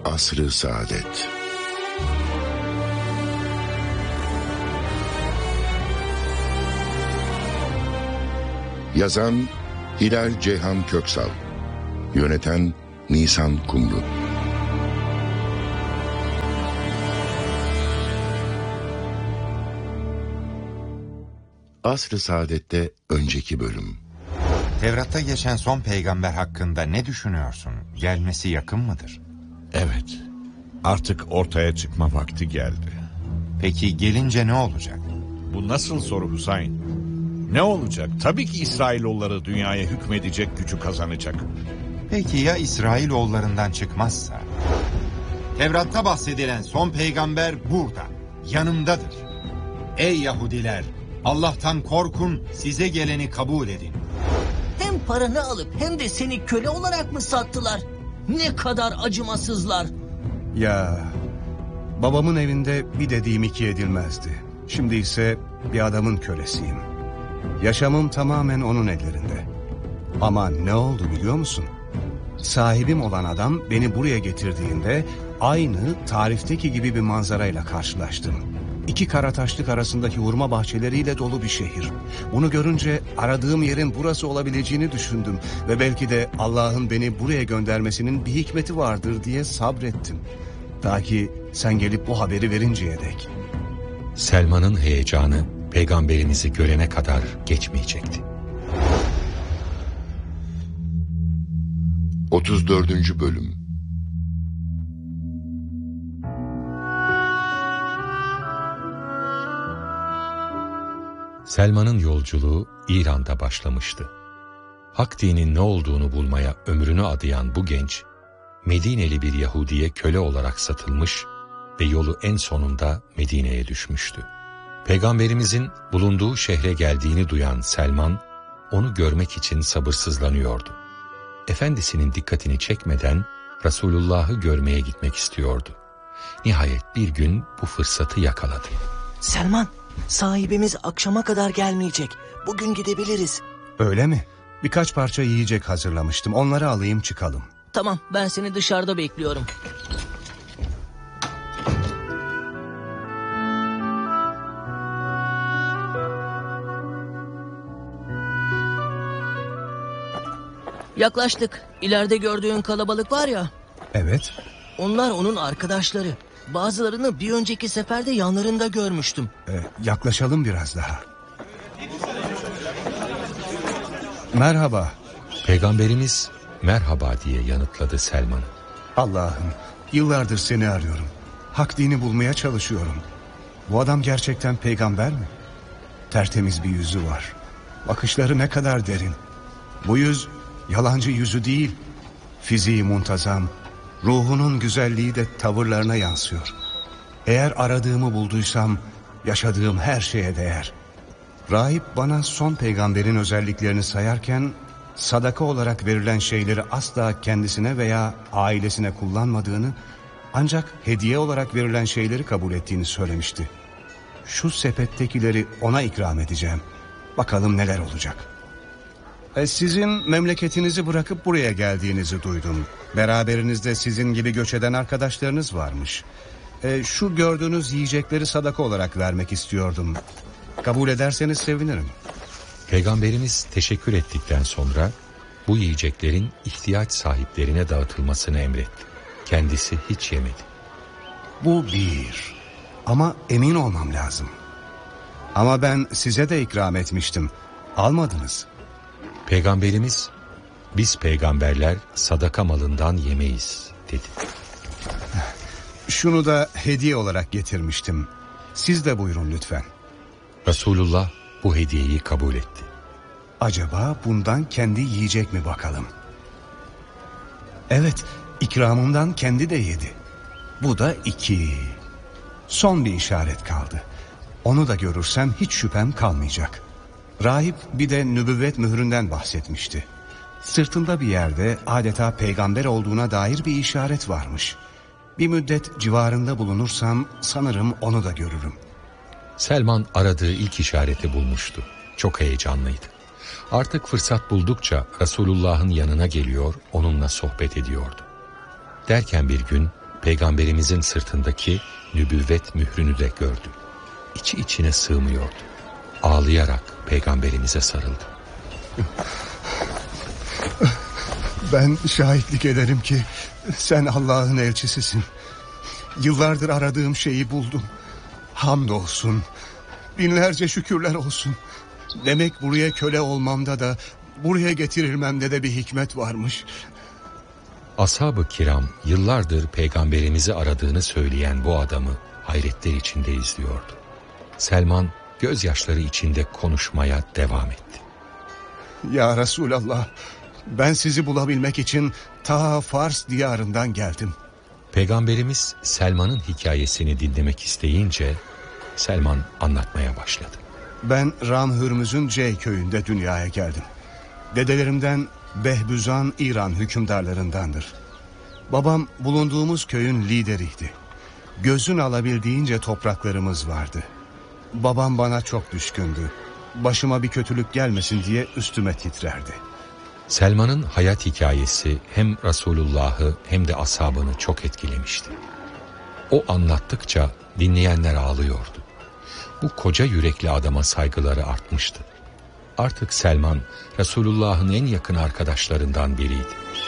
Asr-ı Saadet. Yazan Hilal Ceyhan Köksal, yöneten Nisan Kumru. Asr-ı Saadet'te önceki bölüm. Tevrat'ta geçen son peygamber hakkında ne düşünüyorsun? Gelmesi yakın mıdır? Evet. Artık ortaya çıkma vakti geldi. Peki gelince ne olacak? Bu nasıl soru Hüseyin? Ne olacak? Tabii ki İsrailoğulları dünyaya hükmedecek gücü kazanacak. Peki ya İsrailoğullarından çıkmazsa? Tevrat'ta bahsedilen son peygamber burada, yanımdadır. Ey Yahudiler! Allah'tan korkun, size geleni kabul edin. Hem paranı alıp hem de seni köle olarak mı sattılar? Ne kadar acımasızlar. Ya babamın evinde bir dediğim iki edilmezdi. Şimdi ise bir adamın kölesiyim. Yaşamım tamamen onun ellerinde. Ama ne oldu biliyor musun? Sahibim olan adam beni buraya getirdiğinde aynı tarifteki gibi bir manzarayla karşılaştım. İki kara taşlık arasındaki hurma bahçeleriyle dolu bir şehir. Bunu görünce aradığım yerin burası olabileceğini düşündüm. Ve belki de Allah'ın beni buraya göndermesinin bir hikmeti vardır diye sabrettim. Ta ki sen gelip bu haberi verinceye dek. Selman'ın heyecanı peygamberimizi görene kadar geçmeyecekti. 34. Bölüm. Selman'ın yolculuğu İran'da başlamıştı. Hak dinin ne olduğunu bulmaya ömrünü adayan bu genç, Medineli bir Yahudi'ye köle olarak satılmış ve yolu en sonunda Medine'ye düşmüştü. Peygamberimizin bulunduğu şehre geldiğini duyan Selman, onu görmek için sabırsızlanıyordu. Efendisinin dikkatini çekmeden Resulullah'ı görmeye gitmek istiyordu. Nihayet bir gün bu fırsatı yakaladı. Selman, sahibimiz akşama kadar gelmeyecek. Bugün gidebiliriz. Öyle mi? Birkaç parça yiyecek hazırlamıştım. Onları alayım çıkalım. Tamam, ben seni dışarıda bekliyorum. Yaklaştık. İleride gördüğün kalabalık var ya. Evet. Onlar onun arkadaşları. Bazılarını bir önceki seferde yanlarında görmüştüm. Yaklaşalım biraz daha. Merhaba. Peygamberimiz merhaba diye yanıtladı Selman'ı. Allah'ım, yıllardır seni arıyorum. Hak dini bulmaya çalışıyorum. Bu adam gerçekten peygamber mi? Tertemiz bir yüzü var. Bakışları ne kadar derin. Bu yüz yalancı yüzü değil. Fiziği muntazam. Ruhunun güzelliği de tavırlarına yansıyor. Eğer aradığımı bulduysam yaşadığım her şeye değer. Rahip bana son peygamberin özelliklerini sayarken sadaka olarak verilen şeyleri asla kendisine veya ailesine kullanmadığını, ancak hediye olarak verilen şeyleri kabul ettiğini söylemişti. Şu sepettekileri ona ikram edeceğim. Bakalım neler olacak. Sizin memleketinizi bırakıp buraya geldiğinizi duydum. Beraberinizde sizin gibi göç eden arkadaşlarınız varmış. Şu gördüğünüz yiyecekleri sadaka olarak vermek istiyordum. Kabul ederseniz sevinirim. Peygamberimiz teşekkür ettikten sonra bu yiyeceklerin ihtiyaç sahiplerine dağıtılmasını emretti. Kendisi hiç yemedi. Bu bir. Ama emin olmam lazım. Ama ben size de ikram etmiştim. Almadınız. Peygamberimiz, biz peygamberler sadaka malından yemeyiz dedi. Şunu da hediye olarak getirmiştim. Siz de buyurun lütfen. Resulullah bu hediyeyi kabul etti. Acaba bundan kendi yiyecek mi bakalım? Evet, ikramımdan kendi de yedi. Bu da 2. Son bir işaret kaldı. Onu da görürsem hiç şüphem kalmayacak. Rahip bir de nübüvvet mühründen bahsetmişti. Sırtında bir yerde adeta peygamber olduğuna dair bir işaret varmış. Bir müddet civarında bulunursam sanırım onu da görürüm. Selman aradığı ilk işareti bulmuştu. Çok heyecanlıydı. Artık fırsat buldukça Resulullah'ın yanına geliyor, onunla sohbet ediyordu. Derken bir gün Peygamberimizin sırtındaki nübüvvet mührünü de gördü. İçi içine sığmıyordu. Ağlayarak Peygamberimize sarıldı. Ben şahitlik ederim ki sen Allah'ın elçisisin. Yıllardır aradığım şeyi buldum. Hamdolsun. Binlerce şükürler olsun. Demek buraya köle olmamda da, buraya getirilmemde de bir hikmet varmış. Ashab-ı kiram yıllardır Peygamberimizi aradığını söyleyen bu adamı hayretler içinde izliyordu. Selman gözyaşları içinde konuşmaya devam etti. Ya Resulallah, ben sizi bulabilmek için ta Fars diyarından geldim. Peygamberimiz Selman'ın hikayesini dinlemek isteyince Selman anlatmaya başladı. Ben Ram Hürmüz'ün Cey köyünde dünyaya geldim. Dedelerimden Behbüzan İran hükümdarlarındandır. Babam bulunduğumuz köyün lideriydi. Gözün alabildiğince topraklarımız vardı. Babam bana çok düşkündü. Başıma bir kötülük gelmesin diye üstüme titrerdi. Selman'ın hayat hikayesi hem Resulullah'ı hem de ashabını çok etkilemişti. O anlattıkça dinleyenler ağlıyordu. Bu koca yürekli adama saygıları artmıştı. Artık Selman Resulullah'ın en yakın arkadaşlarından biriydi.